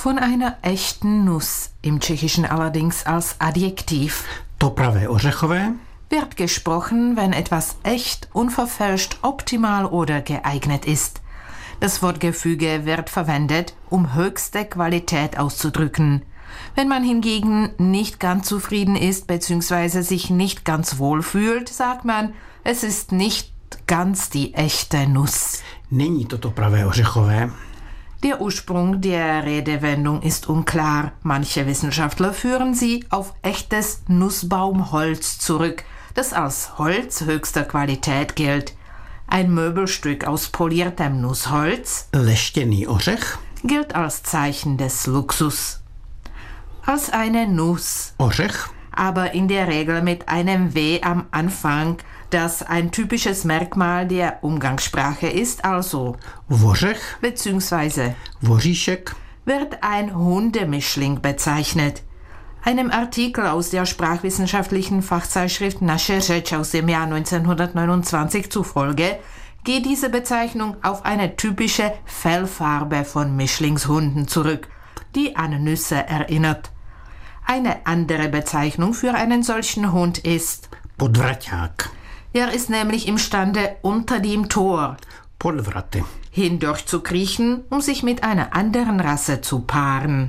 Von einer echten Nuss, im Tschechischen allerdings als Adjektiv. To pravé ořechové Wird gesprochen, wenn etwas echt, unverfälscht, optimal oder geeignet ist. Das Wortgefüge wird verwendet, um höchste Qualität auszudrücken. Wenn man hingegen nicht ganz zufrieden ist bzw. sich nicht ganz wohl fühlt, sagt man, es ist nicht ganz die echte Nuss. Není to pravé ořechové. Der Ursprung der Redewendung ist unklar. Manche Wissenschaftler führen sie auf echtes Nussbaumholz zurück, das als Holz höchster Qualität gilt. Ein Möbelstück aus poliertem Nussholz Leštěný ořech, gilt als Zeichen des Luxus. Als eine Nuss, ořech, aber in der Regel mit einem W am Anfang, das ein typisches Merkmal der Umgangssprache ist, also vořech, bzw. voříšek, wird ein Hundemischling bezeichnet. Einem Artikel aus der sprachwissenschaftlichen Fachzeitschrift Naše řeč aus dem Jahr 1929 zufolge geht diese Bezeichnung auf eine typische Fellfarbe von Mischlingshunden zurück, die an Nüsse erinnert. Eine andere Bezeichnung für einen solchen Hund ist podvraťák, er ist nämlich imstande, unter dem Tor podvraty, hindurch zu kriechen, um sich mit einer anderen Rasse zu paaren.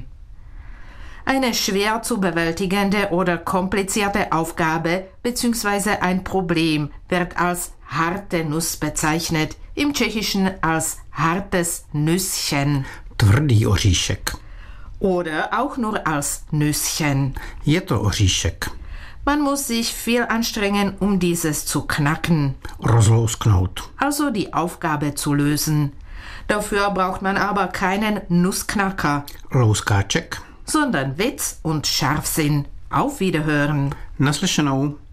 Eine schwer zu bewältigende oder komplizierte Aufgabe bzw. ein Problem wird als harte Nuss bezeichnet, im Tschechischen als hartes Nüsschen tvrdý oříšek. oder auch nur als Nüsschen. Je to oříšek. Man muss sich viel anstrengen, um dieses zu knacken, Rozlousknout. also die Aufgabe zu lösen. Dafür braucht man aber keinen Nussknacker, Louskáček. sondern Witz und Scharfsinn. Auf Wiederhören. Naslyšenou.